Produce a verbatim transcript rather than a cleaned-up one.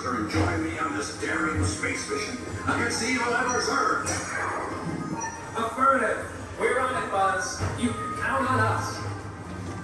return and join me on this daring space mission against the evil Emperor's Earth? Affirmative. We're on it, Buzz. You